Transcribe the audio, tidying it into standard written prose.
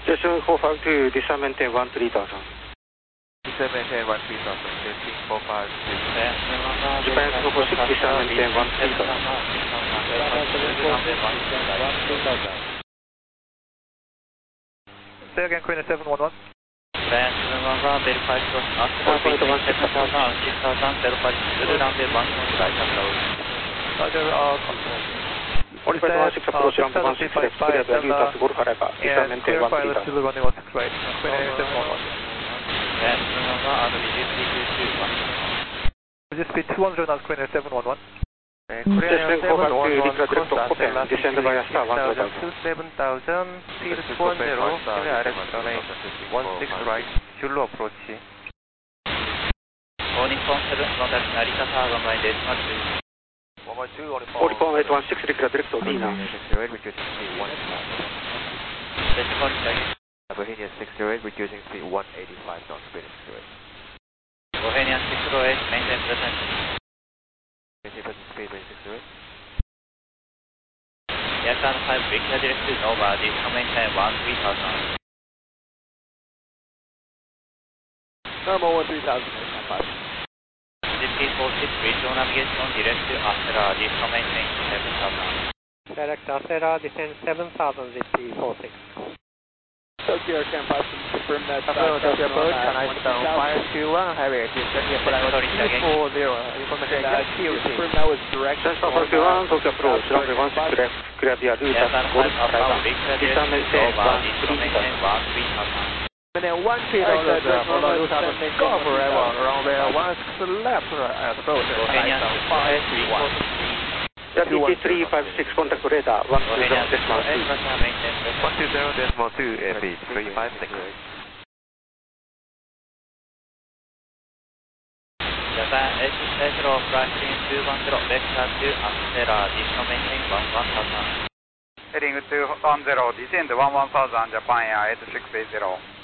Station 452, descend maintain 13,000. Descend maintain 13,000, Station 452. Japan 446, descend maintain 13,000. Say again, Queen 711. Japan 711, verify crossing Oscar, between 7,000 and 6,000, verify through runway 16 right approach. Roger, Modified 16 approach, runway 16 left, clear the Utah Guru Karaka, descend maintain 13,000. Still running 16 right, Queen 711. Japan 711, and reduce speed to 21. Reduce speed 200 knots, Queen 711. Station 452, direct open, descend via star 1,000. 7,000, speed 210, clear RX runway 16 right, Zulu approach. Uniform 7 contact Narita Tower runway decimal 2. Uniform 816, declare direct Odina. 68, reducing speed 185. Decimal check. Bohemian 608, reducing speed 185 knots, speed 608. Bohemian 608, maintain present. Maintain present speed, 608. Aircraft 5, Victor direct to Nova, descend maintain 13,000. Normal 13,000. DP46, regional navigation direct to Astera, descend maintain 7,000. Direct Astera, descend 7,000, ZP46. Tokyo Air 5, confirm that. Tokyo approach, Canada down 521, highway 830, approach 240, information confirm that was direct. Station 451, Tokyo approach, runway 16 left, clear via Utah Guru Karaka, descend maintain 13,000. 13,000. And then 13,000, go forever, runway 16 left, approach, Bohemian 608, 356, contact radar, 120 decimal 2. 120 decimal 2, FE 356. Japan HSA flight 210, vector to Astera, descend maintain 11,000. Heading 210, descend 11,000, Japan Air 8680.